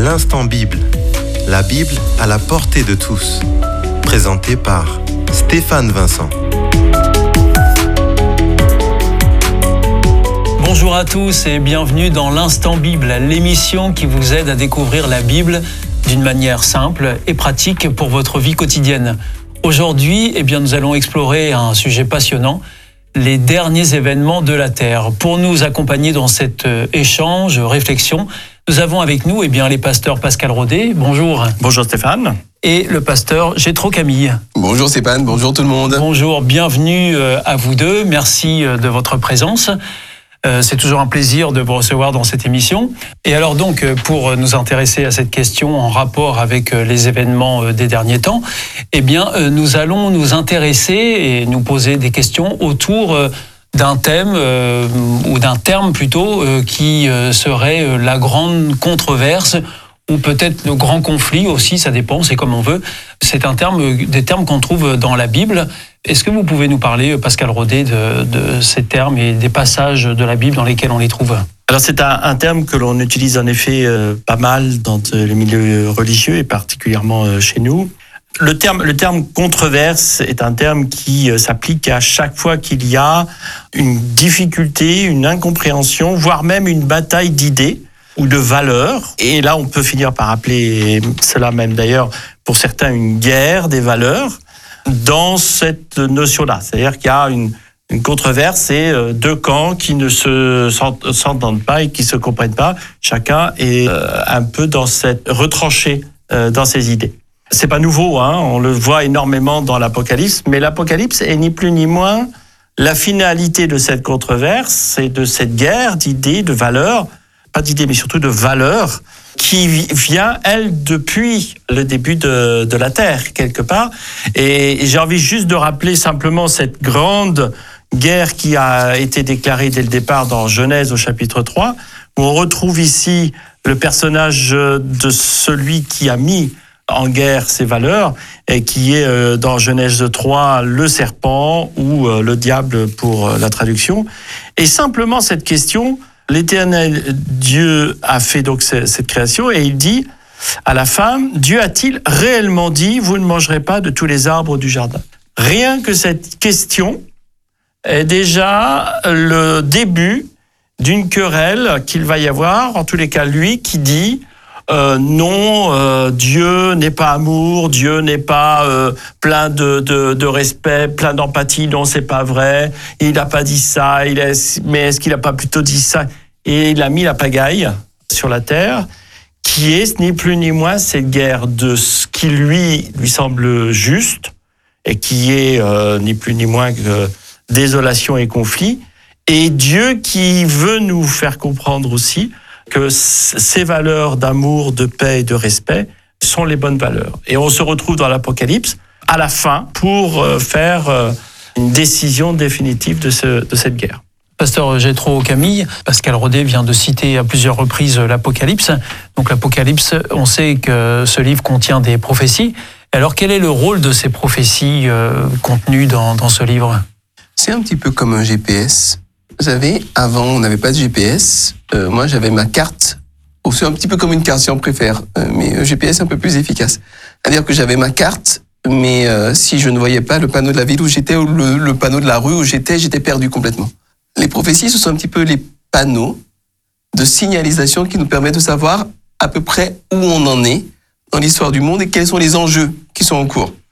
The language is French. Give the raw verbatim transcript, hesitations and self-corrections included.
l'Instant Bible. La Bible à la portée de tous. Présenté par Stéphane Vincent. Bonjour à tous et bienvenue dans l'Instant Bible, l'émission qui vous aide à découvrir la Bible d'une manière simple et pratique pour votre vie quotidienne. Aujourd'hui, eh bien, nous allons explorer un sujet passionnant, les derniers événements de la Terre. Pour nous accompagner dans cet échange, réflexion, nous avons avec nous eh bien, les pasteurs Pascal Rodet. Bonjour. Bonjour Stéphane. Et le pasteur Jétro Camille. Bonjour Stéphane, bonjour tout le monde. Bonjour, bienvenue à vous deux. Merci de votre présence. C'est toujours un plaisir de vous recevoir dans cette émission. Et alors donc, pour nous intéresser à cette question en rapport avec les événements des derniers temps, eh bien, nous allons nous intéresser et nous poser des questions autour d'un thème, euh, ou d'un terme plutôt, euh, qui euh, serait la grande controverse, ou peut-être le grand conflit aussi, ça dépend, c'est comme on veut. C'est un terme, des termes qu'on trouve dans la Bible. Est-ce que vous pouvez nous parler, Pascal Rodet, de, de ces termes et des passages de la Bible dans lesquels on les trouve ? Alors c'est un, un terme que l'on utilise en effet euh, pas mal dans les milieux religieux et particulièrement euh, chez nous. Le terme, le terme controverse est un terme qui euh, s'applique à chaque fois qu'il y a une difficulté, une incompréhension, voire même une bataille d'idées ou de valeurs. Et là, on peut finir par appeler cela même d'ailleurs, pour certains, une guerre des valeurs dans cette notion-là. C'est-à-dire qu'il y a une, une controverse et euh, deux camps qui ne se s'entendent pas et qui se comprennent pas. Chacun est euh, un peu dans cette retranché euh, dans ses idées. C'est pas nouveau, hein, on le voit énormément dans l'Apocalypse, mais l'Apocalypse est ni plus ni moins la finalité de cette controverse et de cette guerre d'idées, de valeurs, pas d'idées, mais surtout de valeurs, qui vient, elle, depuis le début de, de la Terre, quelque part. Et j'ai envie juste de rappeler simplement cette grande guerre qui a été déclarée dès le départ dans Genèse au chapitre trois, où on retrouve ici le personnage de celui qui a mis en guerre ses valeurs, et qui est dans Genèse trois le serpent ou le diable pour la traduction. Et simplement cette question, l'Éternel Dieu a fait donc cette création et il dit à la femme, Dieu a-t-il réellement dit, vous ne mangerez pas de tous les arbres du jardin? Rien que cette question est déjà le début d'une querelle qu'il va y avoir, en tous les cas lui qui dit Euh, non, euh, Dieu n'est pas amour, Dieu n'est pas euh, plein de, de, de respect, plein d'empathie, non, c'est pas vrai, il n'a pas dit ça, il est, mais est-ce qu'il n'a pas plutôt dit ça? Et il a mis la pagaille sur la terre, qui est ni plus ni moins cette guerre de ce qui lui, lui semble juste, et qui est euh, ni plus ni moins que désolation et conflit, et Dieu qui veut nous faire comprendre aussi que ces valeurs d'amour, de paix et de respect sont les bonnes valeurs. Et on se retrouve dans l'Apocalypse à la fin pour faire une décision définitive de, ce, de cette guerre. Pasteur Jétro Camille, Pascal Rodet vient de citer à plusieurs reprises l'Apocalypse. Donc l'Apocalypse, on sait que ce livre contient des prophéties. Alors quel est le rôle de ces prophéties euh, contenues dans, dans ce livre ? C'est un petit peu comme un G P S. Vous savez, avant, on n'avait pas de G P S. Euh, moi, j'avais ma carte. Ou c'est un petit peu comme une carte, si on préfère. Euh, mais G P S est un peu plus efficace. C'est-à-dire que j'avais ma carte, mais euh, si je ne voyais pas le panneau de la ville où j'étais, ou le, le panneau de la rue où j'étais, j'étais perdu complètement. Les prophéties, ce sont un petit peu les panneaux de signalisation qui nous permettent de savoir à peu près où on en est dans l'histoire du monde et quels sont les enjeux qui sont en cours.